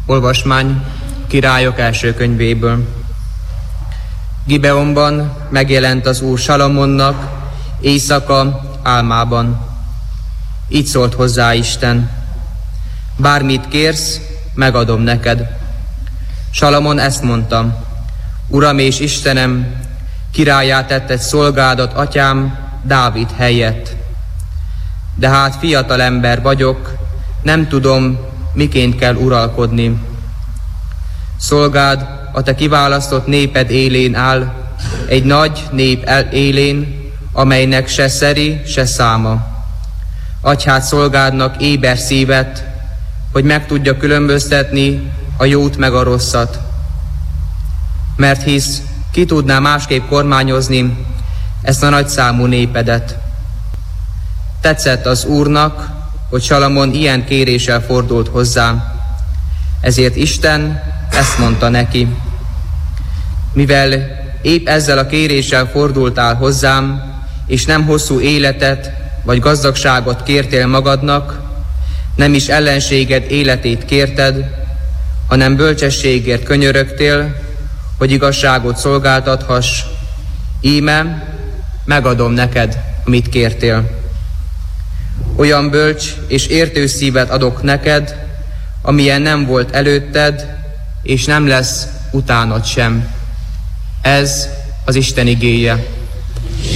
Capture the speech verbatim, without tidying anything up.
Olvasmány Királyok első könyvéből. Gibeonban megjelent az Úr Salamonnak éjszaka álmában. Így szólt hozzá Isten: bármit kérsz, megadom neked. Salamon ezt mondta: Uram és Istenem, királlyá tetted szolgádat atyám Dávid helyett. De hát fiatal ember vagyok, nem tudom, miként kell uralkodni. Szolgád a te kiválasztott néped élén áll, egy nagy nép élén, amelynek se szeri, se száma. Adj hát szolgádnak éber szívet, hogy meg tudja különböztetni a jót meg a rosszat. Mert hisz ki tudná másképp kormányozni ezt a nagyszámú népedet. Tetszett az Úrnak, hogy Salamon ilyen kéréssel fordult hozzá. Ezért Isten ezt mondta neki: mivel épp ezzel a kéréssel fordultál hozzám, és nem hosszú életet vagy gazdagságot kértél magadnak, nem is ellenséged életét kérted, hanem bölcsességért könyörögtél, hogy igazságot szolgáltathass, íme megadom neked, amit kértél. Olyan bölcs és értő szívet adok neked, amilyen nem volt előtted, és nem lesz utánad sem. Ez az Isten igéje.